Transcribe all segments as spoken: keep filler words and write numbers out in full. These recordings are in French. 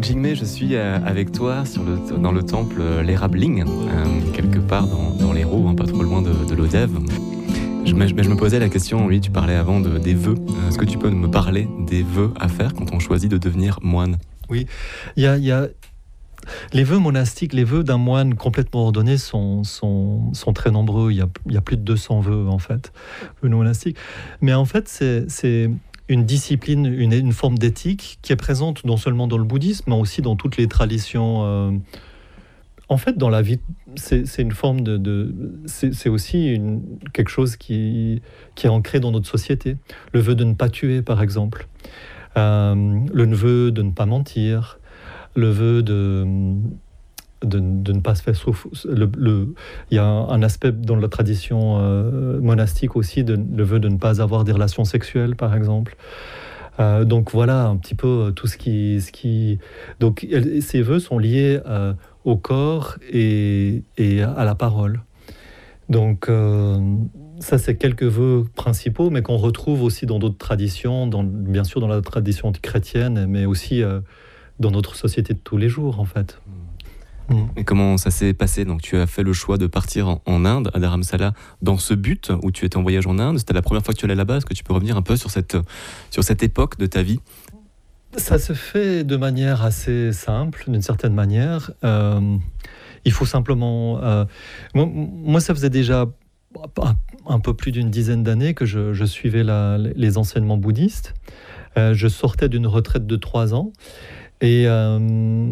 Jingmei, je suis euh, avec toi sur le, dans le temple l'Érabling, euh, quelque part dans, dans l'Hérault, hein, pas trop loin de, de l'Odève. Je me, je me posais la question, oui, tu parlais avant de, des vœux. Est-ce que tu peux me parler des vœux à faire quand on choisit de devenir moine ? Oui, il y a, y a... les vœux monastiques, les vœux d'un moine complètement ordonné sont, sont, sont très nombreux. Il y a, il y a plus de deux cents vœux, en fait, vœux monastiques. Mais en fait, c'est... c'est... une discipline, une, une forme d'éthique qui est présente non seulement dans le bouddhisme, mais aussi dans toutes les traditions. Euh, en fait, dans la vie, c'est, c'est une forme de... de c'est, c'est aussi une, quelque chose qui, qui est ancré dans notre société. Le vœu de ne pas tuer, par exemple. Euh, le vœu de ne pas mentir. Le vœu de... De, de ne pas se faire souffrir. Le, le, il y a un, un aspect dans la tradition euh, monastique aussi, de, le vœu de ne pas avoir des relations sexuelles, par exemple. Euh, donc voilà un petit peu tout ce qui... Ce qui... Donc ces vœux sont liés euh, au corps et, et à la parole. Donc euh, ça, c'est quelques vœux principaux, mais qu'on retrouve aussi dans d'autres traditions, dans, bien sûr dans la tradition chrétienne, mais aussi euh, dans notre société de tous les jours, en fait. Et comment ça s'est passé ? Donc, tu as fait le choix de partir en, en Inde, à Dharamsala, dans ce but où tu étais en voyage en Inde. C'était la première fois que tu allais là-bas. Est-ce que tu peux revenir un peu sur cette, sur cette époque de ta vie ? Ça se fait de manière assez simple, d'une certaine manière. Euh, il faut simplement... Euh, moi, moi, ça faisait déjà un, un peu plus d'une dizaine d'années que je, je suivais la, les enseignements bouddhistes. Euh, je sortais d'une retraite de trois ans. Et... Euh,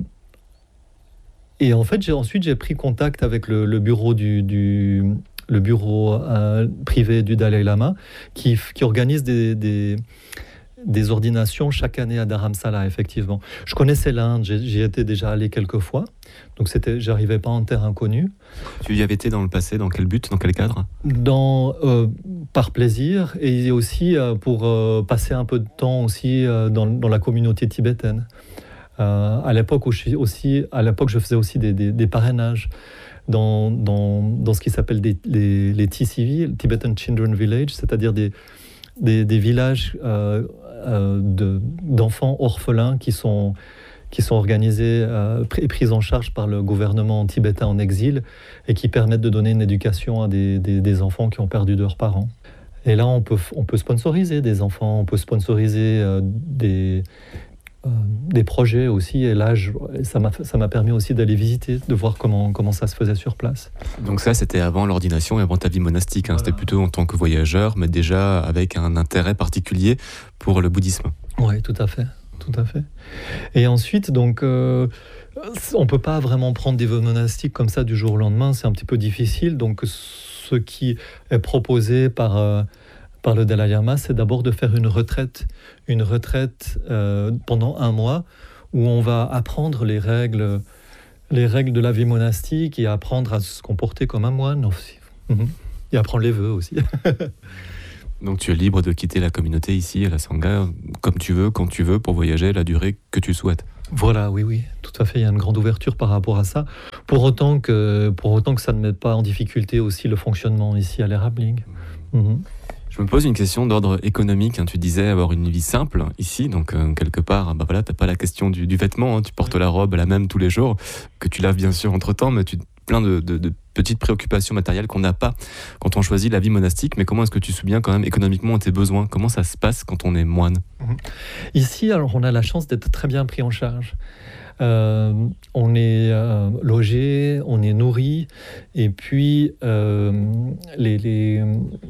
Et en fait, j'ai, ensuite, j'ai pris contact avec le, le bureau, du, du, le bureau euh, privé du Dalai Lama, qui, qui organise des, des, des ordinations chaque année à Dharamsala, effectivement. Je connaissais l'Inde, j'ai, j'y étais déjà allé quelques fois, donc c'était, j'arrivais pas en terre inconnue. Tu y avais été dans le passé, dans quel but, dans quel cadre ? dans, euh, Par plaisir, et aussi euh, pour euh, passer un peu de temps aussi euh, dans, dans la communauté tibétaine. Euh, à l'époque où je suis aussi, à l'époque je faisais aussi des, des, des parrainages dans, dans, dans ce qui s'appelle des, les, les T C V, Tibetan Children Village, c'est-à-dire des, des, des villages euh, euh, de, d'enfants orphelins qui sont, qui sont organisés euh, et pris en charge par le gouvernement tibétain en exil et qui permettent de donner une éducation à des, des, des enfants qui ont perdu leurs parents. Et là, on peut, on peut sponsoriser des enfants, on peut sponsoriser euh, des... des projets aussi, et là je, ça, m'a, ça m'a permis aussi d'aller visiter, de voir comment, comment ça se faisait sur place. Donc ça, c'était avant l'ordination et avant ta vie monastique, hein. Voilà. C'était plutôt en tant que voyageur, mais déjà avec un intérêt particulier pour le bouddhisme. Oui, tout à fait, tout à fait. Et ensuite, donc, euh, on ne peut pas vraiment prendre des vœux monastiques comme ça du jour au lendemain, c'est un petit peu difficile, donc ce qui est proposé par... Euh, par le Dalai Lama, c'est d'abord de faire une retraite, une retraite euh, pendant un mois où on va apprendre les règles, les règles de la vie monastique et apprendre à se comporter comme un moine aussi. Mmh. Et apprendre les vœux aussi. Donc tu es libre de quitter la communauté ici à la Sangha comme tu veux, quand tu veux, pour voyager la durée que tu souhaites. Voilà, oui, oui, tout à fait. Il y a une grande ouverture par rapport à ça. Pour autant que, pour autant que ça ne mette pas en difficulté aussi le fonctionnement ici à l'Érabling. Mmh. Je me pose une question d'ordre économique. Hein. Tu disais avoir une vie simple ici, donc euh, quelque part, bah voilà, t'as pas la question du, du vêtement. Hein. Tu portes la robe la même tous les jours, que tu laves bien sûr entre temps, mais tu plein de, de, de petites préoccupations matérielles qu'on n'a pas quand on choisit la vie monastique. Mais comment est-ce que tu souviens quand même économiquement tes besoins ? Comment ça se passe quand on est moine ? Ici, alors on a la chance d'être très bien pris en charge. Euh, on est euh, logé, on est nourri, et puis euh, les, les,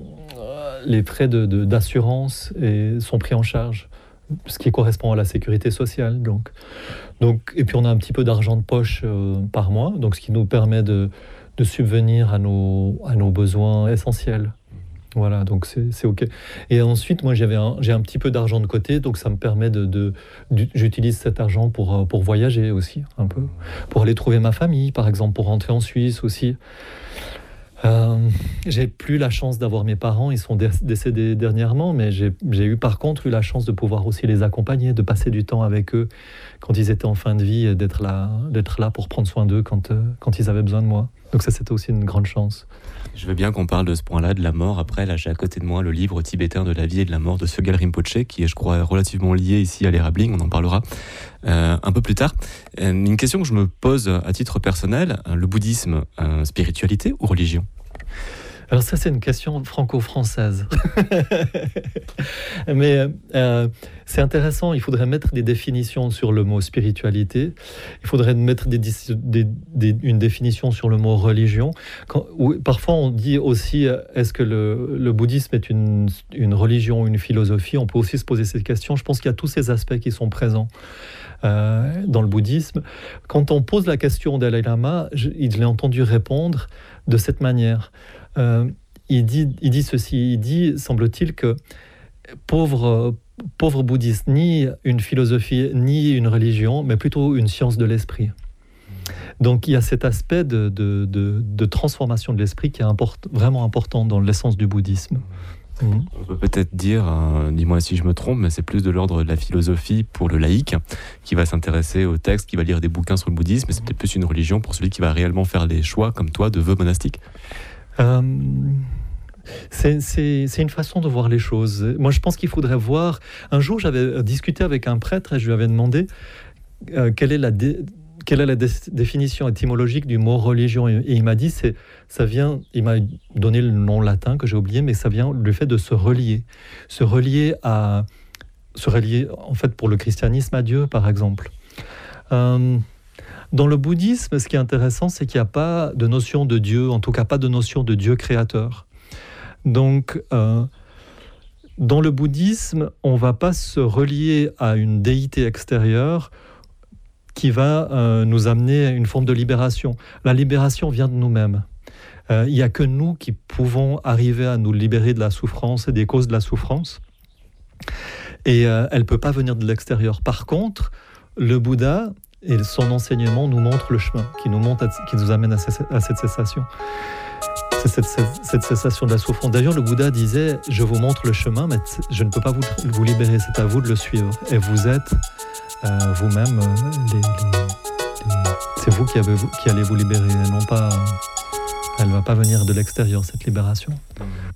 les frais de, de, d'assurance et, sont pris en charge, ce qui correspond à la sécurité sociale. Donc. Donc, et puis on a un petit peu d'argent de poche euh, par mois, donc ce qui nous permet de, de subvenir à nos, à nos besoins essentiels. Voilà, donc c'est, c'est OK. Et ensuite, moi, j'avais un, j'ai un petit peu d'argent de côté, donc ça me permet de... de, de j'utilise cet argent pour, pour voyager aussi, un peu. Pour aller trouver ma famille, par exemple, pour rentrer en Suisse aussi. Euh, j'ai plus la chance d'avoir mes parents, ils sont dé- décédés dernièrement, mais j'ai, j'ai eu par contre eu la chance de pouvoir aussi les accompagner, de passer du temps avec eux quand ils étaient en fin de vie, et d'être là, d'être là pour prendre soin d'eux quand, euh, quand ils avaient besoin de moi. Donc ça, c'était aussi une grande chance. Je veux bien qu'on parle de ce point-là, de la mort. Après, là, j'ai à côté de moi le livre tibétain de la vie et de la mort de Sögyal Rinpoché, qui est, je crois, relativement lié ici à l'Érabling. On en parlera euh, un peu plus tard. Euh, une question que je me pose à titre personnel, le bouddhisme, euh, spiritualité ou religion ? Alors ça, c'est une question franco-française. Mais euh, c'est intéressant, il faudrait mettre des définitions sur le mot spiritualité, il faudrait mettre des, des, des, une définition sur le mot religion. Quand, où, parfois, on dit aussi, est-ce que le, le bouddhisme est une, une religion ou une philosophie ? On peut aussi se poser cette question. Je pense qu'il y a tous ces aspects qui sont présents euh, dans le bouddhisme. Quand on pose la question au Dalai Lama, je, je l'ai entendu répondre de cette manière. Euh, il, dit, il dit ceci, il dit, semble-t-il, que pauvre, pauvre bouddhiste, ni une philosophie, ni une religion, mais plutôt une science de l'esprit. Donc il y a cet aspect de, de, de, de transformation de l'esprit qui est import, vraiment important dans l'essence du bouddhisme. Mmh. On peut peut-être dire, euh, dis-moi si je me trompe, mais c'est plus de l'ordre de la philosophie pour le laïc, qui va s'intéresser au texte, qui va lire des bouquins sur le bouddhisme, mais c'est peut-être plus une religion pour celui qui va réellement faire les choix, comme toi, de vœux monastiques. Euh, c'est, c'est, c'est une façon de voir les choses. Moi, je pense qu'il faudrait voir... Un jour, j'avais discuté avec un prêtre et je lui avais demandé euh, quelle est la, dé... quelle est la dé... définition étymologique du mot religion. Et il m'a dit, c'est, ça vient... Il m'a donné le nom latin que j'ai oublié, mais ça vient du fait de se relier. Se relier à... Se relier, en fait, pour le christianisme à Dieu, par exemple. Euh... Dans le bouddhisme, ce qui est intéressant, c'est qu'il n'y a pas de notion de Dieu, en tout cas pas de notion de Dieu créateur. Donc, euh, dans le bouddhisme, on ne va pas se relier à une déité extérieure qui va euh, nous amener à une forme de libération. La libération vient de nous-mêmes. Euh, il n'y a que nous qui pouvons arriver à nous libérer de la souffrance et des causes de la souffrance. Et euh, elle ne peut pas venir de l'extérieur. Par contre, le Bouddha... et son enseignement nous montre le chemin, qui nous, montre, qui nous amène à, à cette cessation. C'est cette, cette, cette cessation de la souffrance. D'ailleurs, le Bouddha disait, je vous montre le chemin, mais je ne peux pas vous, vous libérer, c'est à vous de le suivre. Et vous êtes euh, vous-même, les, les, les, c'est vous qui, avez, qui allez vous libérer, et non pas... Elle ne va pas venir de l'extérieur, cette libération.